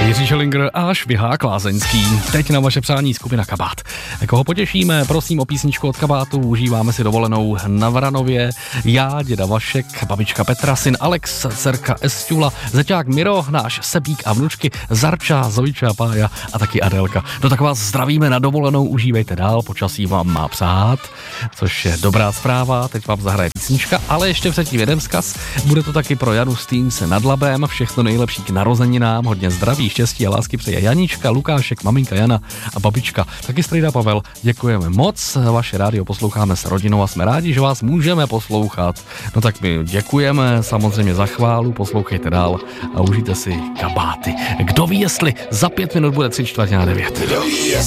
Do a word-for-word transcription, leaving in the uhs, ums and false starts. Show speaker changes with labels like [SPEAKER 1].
[SPEAKER 1] Jiří Šelinger a Švihák Lázeňský. Teď na vaše přání skupina Kabát. Koho potěšíme, prosím o písničku od Kabátu, užíváme si dovolenou na Vranově. Já, děda Vašek, babička Petra, syn Alex, dcerka Estula, zeťák Miro, náš Sebík a vnučky Zarča, Zoviča, Pája a taky Adelka. No tak vás zdravíme na dovolenou, užívejte dál, počasí vám má přát, což je dobrá zpráva, teď vám zahraje písnička, ale ještě předtím jeden vzkaz. Bude to taky pro Janu Stýnce nad Labem, všechno nejlepší k narozeninám, hodně zdraví, štěstí a lásky přeje Janička, Lukášek, maminka Jana a babička. Taky strejda Pavel, děkujeme moc, vaše rádio posloucháme s rodinou a jsme rádi, že vás můžeme poslouchat. No tak my děkujeme samozřejmě za chválu, poslouchejte dál a užijte si Kabáty. Kdo ví, jestli za pět minut bude tři čtvrtě na devět.